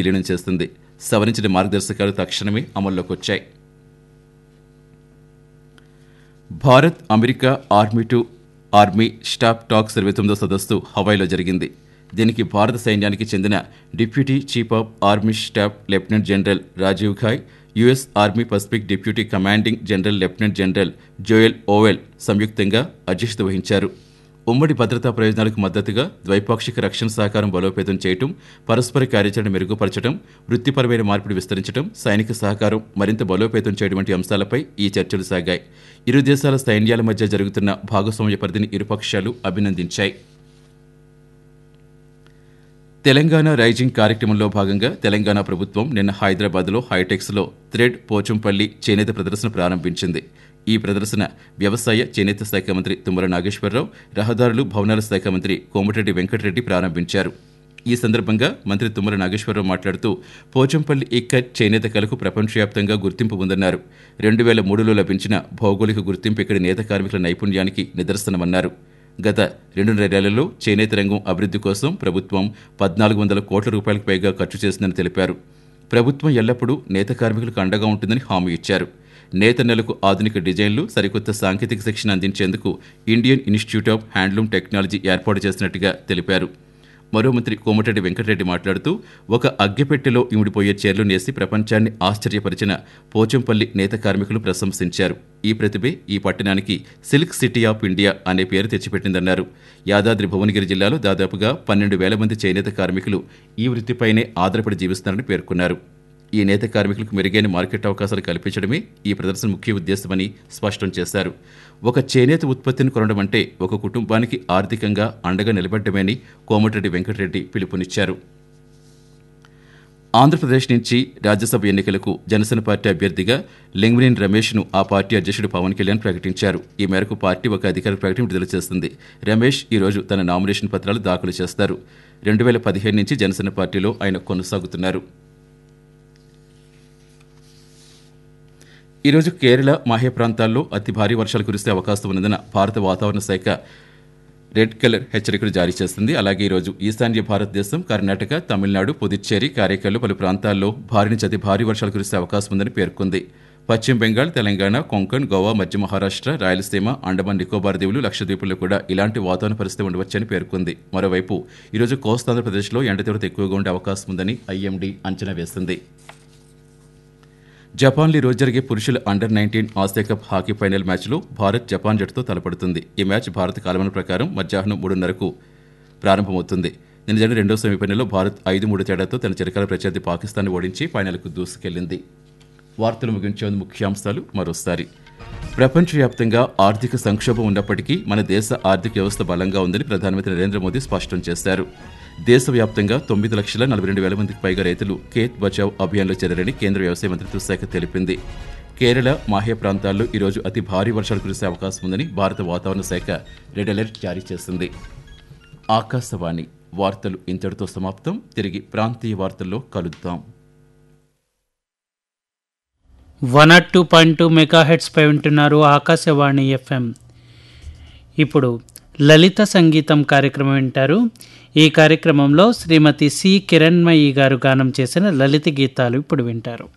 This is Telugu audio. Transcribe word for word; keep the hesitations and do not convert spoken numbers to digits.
విలీనం చేస్తుంది. సవరించిన మార్గదర్శకాలు తక్షణమే అమల్లోకి వచ్చాయి. Bharat America army to army staff talks ఇరవై తొమ్మిదో సదస్సు హవాయిలో జరిగింది. దీనికి భారత సైన్యానికి చెందిన deputy chief of army staff lieutenant general Rajiv Khay, US army Pacific deputy commanding general lieutenant general Joel oval సంయుక్తంగా అధ్యక్షత వహించారు. ఉమ్మడి భద్రతా ప్రయోజనాలకు మద్దతుగా ద్వైపాక్షిక రక్షణ సహకారం బలోపేతం చేయడం, పరస్పర కార్యాచరణ మెరుగుపరచడం, వృత్తిపరమైన మార్పిడి విస్తరించడం, సైనిక సహకారం మరింత బలోపేతం చేయడం వంటి అంశాలపై ఈ చర్చలు సాగాయి. ఇరు దేశాల సైన్యాల మధ్య జరుగుతున్న భాగస్వామ్య పరిధిని ఇరుపక్షాలు అభినందించాయి. తెలంగాణ రైజింగ్ కార్యక్రమంలో భాగంగా తెలంగాణ ప్రభుత్వం నిన్న హైదరాబాద్లో హైటెక్స్లో థ్రెడ్ పోచంపల్లి చేనేత ప్రదర్శన ప్రారంభించింది. ఈ ప్రదర్శన వ్యవసాయ చేనేత శాఖ మంత్రి తుమ్మల నాగేశ్వరరావు, రహదారులు భవనాల శాఖ మంత్రి కోమటిరెడ్డి వెంకటరెడ్డి ప్రారంభించారు. ఈ సందర్భంగా మంత్రి తుమ్మల నాగేశ్వరరావు మాట్లాడుతూ పోచంపల్లి ఇక్కత్ చేనేత కళకు ప్రపంచవ్యాప్తంగా గుర్తింపు ఉందన్నారు. రెండు వేల మూడులో లభించిన భౌగోళిక గుర్తింపు ఇక్కడి నేత కార్మికుల నైపుణ్యానికి నిదర్శనమన్నారు. గత రెండున్నరేళ్లలో చేనేత రంగం అభివృద్ధి కోసం ప్రభుత్వం పద్నాలుగు వందల కోట్ల రూపాయలకు పైగా ఖర్చు చేసిందని తెలిపారు. ప్రభుత్వం ఎల్లప్పుడూ నేత కార్మికులకు అండగా ఉంటుందని హామీ ఇచ్చారు. నేత నెలకు ఆధునిక డిజైన్లు, సరికొత్త సాంకేతిక శిక్షణ అందించేందుకు Indian institute of handloom technology ఏర్పాటు చేసినట్టుగా తెలిపారు. మరో మంత్రి కోమటిరెడ్డి వెంకటరెడ్డి మాట్లాడుతూ ఒక అగ్గెపెట్టెలో ఇమిడిపోయే చీరలు నేసి ప్రపంచాన్ని ఆశ్చర్యపరిచిన పోచంపల్లి నేత కార్మికులు ప్రశంసించారు. ఈ ప్రతిభే ఈ పట్టణానికి సిల్క్ సిటీ ఆఫ్ ఇండియా అనే పేరు తెచ్చిపెట్టిందన్నారు. యాదాద్రి భువనగిరి జిల్లాలో దాదాపుగా పన్నెండు వేల మంది చేనేత కార్మికులు ఈ వృత్తిపైనే ఆధారపడి జీవిస్తున్నారని పేర్కొన్నారు. ఈ నేత కార్మికులకు మెరుగైన మార్కెట్ అవకాశాలు కల్పించడమే ఈ ప్రదర్శన ముఖ్య ఉద్దేశమని స్పష్టం చేశారు. ఒక చేనేత ఉత్పత్తిని కొనడం అంటే ఒక కుటుంబానికి ఆర్థికంగా అండగా నిలబడ్డమని కోమటిరెడ్డి వెంకటరెడ్డి పిలుపునిచ్చారు. ఆంధ్రప్రదేశ్ నుంచి రాజ్యసభ ఎన్నికలకు జనసేన పార్టీ అభ్యర్థిగా లింగమనేని రమేష్ను ఆ పార్టీ అధ్యక్షుడు పవన్ కళ్యాణ్ ప్రకటించారు. ఈ మేరకు పార్టీ ఒక అధికారిక ప్రకటన విడుదల చేస్తుంది. రమేష్ ఈ రోజు తన నామినేషన్ పత్రాలు దాఖలు చేస్తారు. రెండు వేల పదిహేను నుంచి జనసేన పార్టీలో ఆయన కొనసాగుతున్నారు. ఈరోజు కేరళ, మాహే ప్రాంతాల్లో అతి భారీ వర్షాలు కురిసే అవకాశం ఉన్నందున భారత వాతావరణ శాఖ రెడ్ కలర్ హెచ్చరికలు జారీ చేస్తుంది. అలాగే ఈరోజు ఈశాన్య భారతదేశం, కర్ణాటక, తమిళనాడు, పుదుచ్చేరి, కారైకాల్లో పలు ప్రాంతాల్లో భారీ నుంచి అతి భారీ వర్షాలు కురిసే అవకాశం ఉందని పేర్కొంది. పశ్చిమ బెంగాల్, తెలంగాణ, కొంకణ్, గోవా, మధ్య మహారాష్ట్ర, రాయలసీమ, అండమాన్ నికోబార్ దీవులు, లక్షద్వీపుల్లో కూడా ఇలాంటి వాతావరణ పరిస్థితి ఉండవచ్చని పేర్కొంది. మరోవైపు ఈరోజు కోస్తాంధ్రప్రదేశ్లో ఎండ తీవ్రత ఎక్కువగా ఉండే అవకాశం ఉందని ఐఎండీ అంచనా వేసింది. జపాన్లో రోజు జరిగే పురుషుల under nineteen Asia cup hockey final మ్యాచ్లో భారత్ జపాన్ జట్టుతో తలపడుతుంది. ఈ మ్యాచ్ భారత కాలమాన ప్రకారం మధ్యాహ్నం మూడున్నరకు ప్రారంభమవుతుంది. నిన్న జరిగిన రెండో సెమీఫైనల్లో భారత్ ఐదు మూడు తేడాతో తన చిరకాల ప్రత్యర్థి పాకిస్తాన్ ఓడించి ఫైనల్కు దూసుకెళ్లింది. వార్తలు ముగించే ముఖ్యాంశాలు మరోసారి. ప్రపంచవ్యాప్తంగా ఆర్థిక సంక్షోభం ఉన్నప్పటికీ మన దేశ ఆర్థిక వ్యవస్థ బలంగా ఉందని ప్రధానమంత్రి నరేంద్ర మోదీ స్పష్టం చేశారు. దేశవ్యాప్తంగా తొమ్మిది లక్షల నలభై రెండు వేల మందికి పైగా రైతులు ఖేత్ బచావ్ అభియాన్లో చేరారని కేంద్ర వ్యవసాయ మంత్రిత్వ శాఖ తెలిపింది. కేరళ, మాహే ప్రాంతాల్లో ఈరోజు అతి భారీ వర్షాలు కురిసే అవకాశం ఉందని భారత వాతావరణ శాఖ రెడ్ అలర్ట్ జారీ చేసింది. ఆకాశవాణి వార్తలు ఇంతటితో సమాప్తం. తిరిగి ప్రాంతీయ వార్తల్లో కలుద్దాం. One not two point two mega heads పై ఉంటున్నారు ఆకాశవాణి ఎఫ్ఎం. ఇప్పుడు లలిత సంగీతం కార్యక్రమం వింటారు. ఈ కార్యక్రమంలో శ్రీమతి సి కిరణ్మయి గారు గానం చేసిన లలిత గీతాలు ఇప్పుడు వింటారు.